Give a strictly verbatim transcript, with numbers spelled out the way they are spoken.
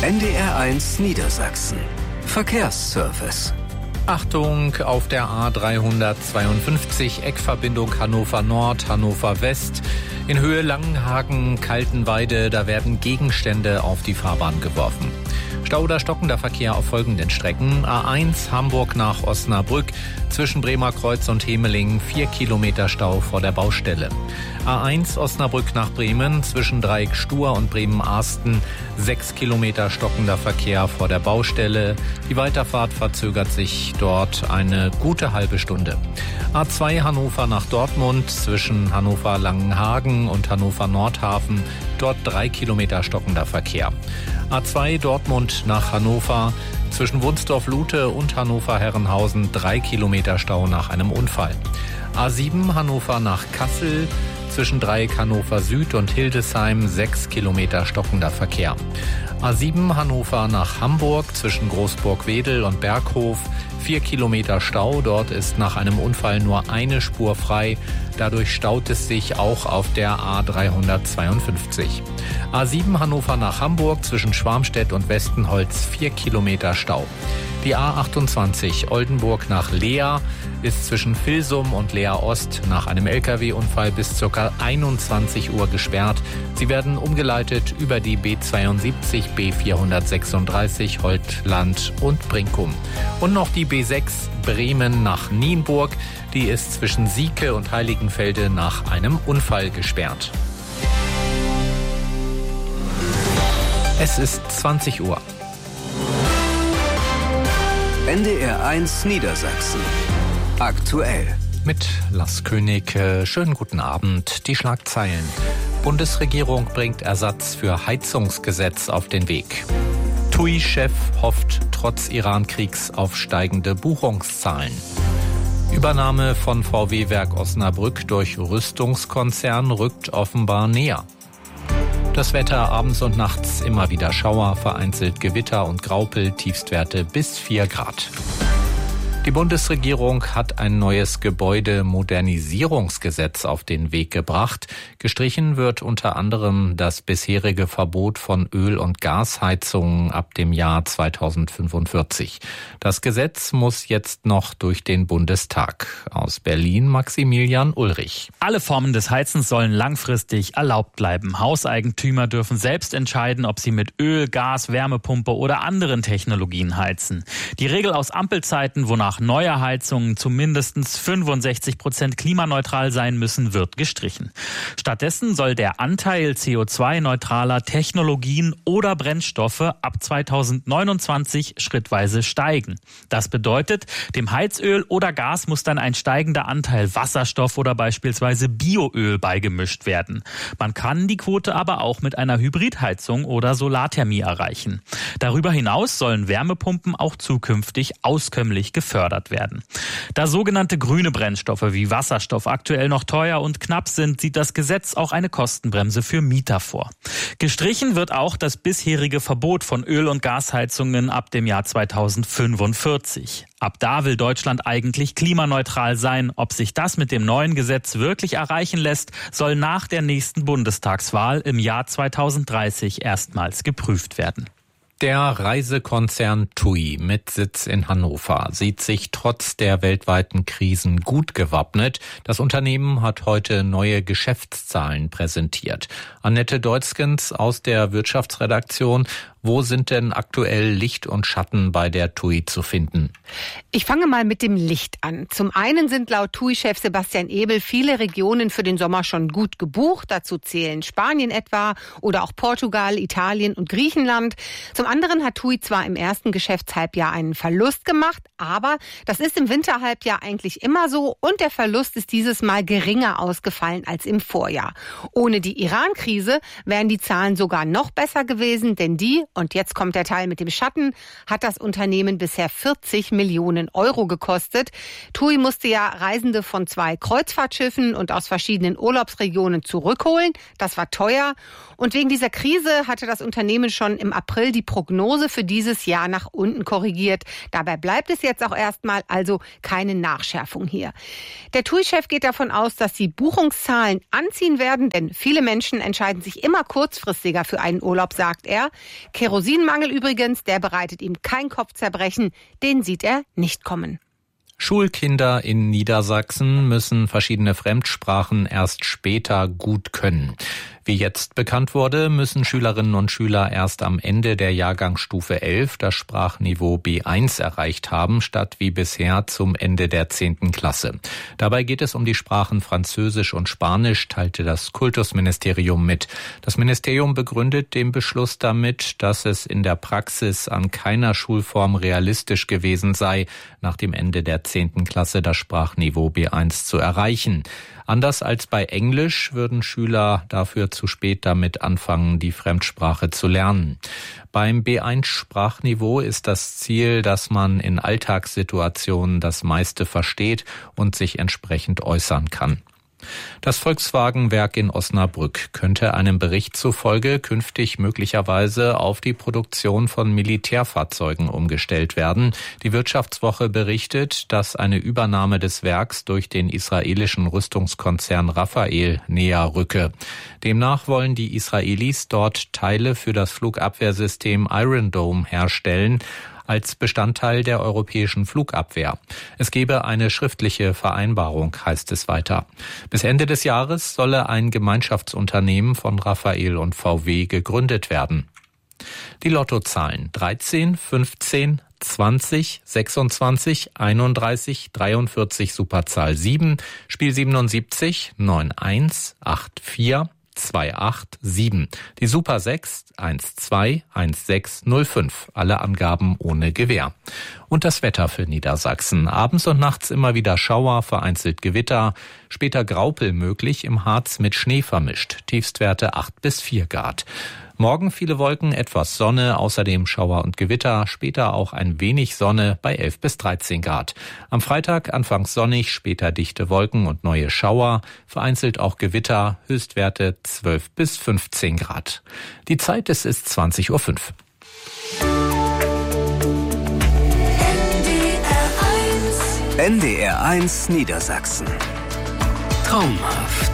N D R eins Niedersachsen. Verkehrsservice. Achtung, auf der A dreihundertzweiundfünfzig, Eckverbindung Hannover Nord, Hannover West. In Höhe Langenhagen, Kaltenweide, da werden Gegenstände auf die Fahrbahn geworfen. Stau oder stockender Verkehr auf folgenden Strecken. A eins Hamburg nach Osnabrück, zwischen Bremer Kreuz und Hemeling, vier Kilometer Stau vor der Baustelle. A eins Osnabrück nach Bremen, zwischen Dreieck Stur und Bremen-Arsten, sechs Kilometer stockender Verkehr vor der Baustelle. Die Weiterfahrt verzögert sich dort eine gute halbe Stunde. A zwei Hannover nach Dortmund, zwischen Hannover-Langenhagen und Hannover-Nordhafen, dort drei Kilometer stockender Verkehr. A zwei Dortmund nach Hannover, zwischen Wunsdorf-Lute und Hannover-Herrenhausen, drei Kilometer Stau nach einem Unfall. A sieben Hannover nach Kassel, zwischen Dreieck Hannover Süd und Hildesheim, sechs Kilometer stockender Verkehr. A sieben Hannover nach Hamburg, zwischen Großburg-Wedel und Berghof, vier Kilometer Stau. Dort ist nach einem Unfall nur eine Spur frei. Dadurch staut es sich auch auf der A dreihundertzweiundfünfzig. A sieben Hannover nach Hamburg, zwischen Schwarmstedt und Westenholz, vier Kilometer Stau. Die A achtundzwanzig Oldenburg nach Leer ist zwischen Vilsum und Leer Ost nach einem L K W-Unfall bis ca. einundzwanzig Uhr gesperrt. Sie werden umgeleitet über die B zweiundsiebzig, B vierhundertsechsunddreißig, Holtland und Brinkum. Und noch die B sechs Bremen nach Nienburg. Die ist zwischen Sieke und Heiligenfelde nach einem Unfall gesperrt. Es ist zwanzig Uhr. N D R eins Niedersachsen. Aktuell. Mit Lars König. Schönen guten Abend. Die Schlagzeilen. Bundesregierung bringt Ersatz für Heizungsgesetz auf den Weg. T U I-Chef hofft trotz Iran-Kriegs auf steigende Buchungszahlen. Übernahme von V W-Werk Osnabrück durch Rüstungskonzern rückt offenbar näher. Das Wetter abends und nachts immer wieder Schauer, vereinzelt Gewitter und Graupel, Tiefstwerte bis vier Grad. Die Bundesregierung hat ein neues Gebäudemodernisierungsgesetz auf den Weg gebracht. Gestrichen wird unter anderem das bisherige Verbot von Öl- und Gasheizungen ab dem Jahr zweitausendfünfundvierzig. Das Gesetz muss jetzt noch durch den Bundestag. Aus Berlin Maximilian Ulrich. Alle Formen des Heizens sollen langfristig erlaubt bleiben. Hauseigentümer dürfen selbst entscheiden, ob sie mit Öl, Gas, Wärmepumpe oder anderen Technologien heizen. Die Regel aus Ampelzeiten, wonach neue Heizungen zu mindestens fünfundsechzig Prozent klimaneutral sein müssen, wird gestrichen. Stattdessen soll der Anteil C O zwei neutraler Technologien oder Brennstoffe ab zweitausendneunundzwanzig schrittweise steigen. Das bedeutet, dem Heizöl oder Gas muss dann ein steigender Anteil Wasserstoff oder beispielsweise Bioöl beigemischt werden. Man kann die Quote aber auch mit einer Hybridheizung oder Solarthermie erreichen. Darüber hinaus sollen Wärmepumpen auch zukünftig auskömmlich gefördert werden. Da sogenannte grüne Brennstoffe wie Wasserstoff aktuell noch teuer und knapp sind, sieht das Gesetz auch eine Kostenbremse für Mieter vor. Gestrichen wird auch das bisherige Verbot von Öl- und Gasheizungen ab dem Jahr zweitausendfünfundvierzig. Ab da will Deutschland eigentlich klimaneutral sein. Ob sich das mit dem neuen Gesetz wirklich erreichen lässt, soll nach der nächsten Bundestagswahl im Jahr zweitausenddreißig erstmals geprüft werden. Der Reisekonzern T U I mit Sitz in Hannover sieht sich trotz der weltweiten Krisen gut gewappnet. Das Unternehmen hat heute neue Geschäftszahlen präsentiert. Annette Deutzgens aus der Wirtschaftsredaktion. Wo sind denn aktuell Licht und Schatten bei der T U I zu finden? Ich fange mal mit dem Licht an. Zum einen sind laut T U I-Chef Sebastian Ebel viele Regionen für den Sommer schon gut gebucht. Dazu zählen Spanien etwa oder auch Portugal, Italien und Griechenland. Zum anderen hat T U I zwar im ersten Geschäftshalbjahr einen Verlust gemacht, aber das ist im Winterhalbjahr eigentlich immer so und der Verlust ist dieses Mal geringer ausgefallen als im Vorjahr. Ohne die Iran-Krise wären die Zahlen sogar noch besser gewesen, denn die, und jetzt kommt der Teil mit dem Schatten, hat das Unternehmen bisher vierzig Millionen Euro gekostet. T U I musste ja Reisende von zwei Kreuzfahrtschiffen und aus verschiedenen Urlaubsregionen zurückholen. Das war teuer. Und wegen dieser Krise hatte das Unternehmen schon im April die Prognose für dieses Jahr nach unten korrigiert. Dabei bleibt es jetzt auch erstmal, also keine Nachschärfung hier. Der T U I-Chef geht davon aus, dass die Buchungszahlen anziehen werden, denn viele Menschen entscheiden sich immer kurzfristiger für einen Urlaub, sagt er. Kerosinmangel übrigens, der bereitet ihm kein Kopfzerbrechen, den sieht er nicht kommen. Schulkinder in Niedersachsen müssen verschiedene Fremdsprachen erst später gut können. Wie jetzt bekannt wurde, müssen Schülerinnen und Schüler erst am Ende der Jahrgangsstufe elf das Sprachniveau B eins erreicht haben, statt wie bisher zum Ende der zehnten Klasse. Dabei geht es um die Sprachen Französisch und Spanisch, teilte das Kultusministerium mit. Das Ministerium begründet den Beschluss damit, dass es in der Praxis an keiner Schulform realistisch gewesen sei, nach dem Ende der zehnten Klasse das Sprachniveau B eins zu erreichen. Anders als bei Englisch würden Schüler dafür zu spät damit anfangen, die Fremdsprache zu lernen. Beim B eins Sprachniveau ist das Ziel, dass man in Alltagssituationen das meiste versteht und sich entsprechend äußern kann. Das Volkswagen-Werk in Osnabrück könnte einem Bericht zufolge künftig möglicherweise auf die Produktion von Militärfahrzeugen umgestellt werden. Die Wirtschaftswoche berichtet, dass eine Übernahme des Werks durch den israelischen Rüstungskonzern Rafael näher rücke. Demnach wollen die Israelis dort Teile für das Flugabwehrsystem Iron Dome herstellen, als Bestandteil der europäischen Flugabwehr. Es gebe eine schriftliche Vereinbarung, heißt es weiter. Bis Ende des Jahres solle ein Gemeinschaftsunternehmen von Rafael und V W gegründet werden. Die Lottozahlen dreizehn, fünfzehn, zwanzig, sechsundzwanzig, einunddreißig, dreiundvierzig, Superzahl sieben, Spiel siebenundsiebzig, neun eins, acht vier, zwei acht sieben. Die Super sechs eins zwei eins sechs null fünf. Alle Angaben ohne Gewähr. Und das Wetter für Niedersachsen. Abends und nachts immer wieder Schauer, vereinzelt Gewitter. Später Graupel möglich, im Harz mit Schnee vermischt. Tiefstwerte acht bis vier Grad. Morgen viele Wolken, etwas Sonne, außerdem Schauer und Gewitter, später auch ein wenig Sonne bei elf bis dreizehn Grad. Am Freitag anfangs sonnig, später dichte Wolken und neue Schauer, vereinzelt auch Gewitter, Höchstwerte zwölf bis fünfzehn Grad. Die Zeit, es ist zwanzig Uhr fünf. N D R eins Niedersachsen. Traumhaft.